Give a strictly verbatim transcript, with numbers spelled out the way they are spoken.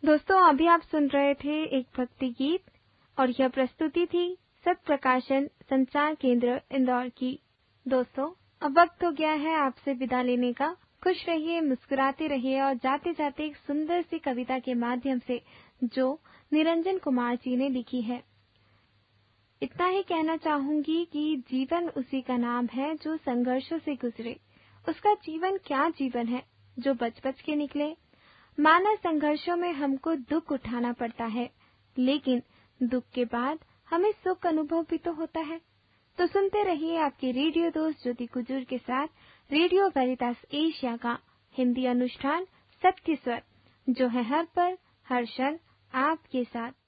दोस्तों, अभी आप सुन रहे थे एक भक्ति गीत और यह प्रस्तुति थी सत प्रकाशन संचार केंद्र इंदौर की। दोस्तों, अब वक्त हो गया है आपसे विदा लेने का। खुश रहिए, मुस्कुराते रहिए और जाते जाते एक सुंदर सी कविता के माध्यम से जो निरंजन कुमार जी ने लिखी है। इतना ही कहना चाहूंगी कि जीवन उसी का नाम है जो संघर्षों से गुजरे। उसका जीवन क्या जीवन है जो बच बच के निकले। माना संघर्षों में हमको दुख उठाना पड़ता है, लेकिन दुख के बाद हमें सुख अनुभव भी तो होता है। तो सुनते रहिए आपके रेडियो दोस्त ज्योति कुजूर के साथ रेडियो वेरितास एशिया का हिंदी अनुष्ठान सत्य स्वर, जो है हर पल हर क्षण आपके साथ।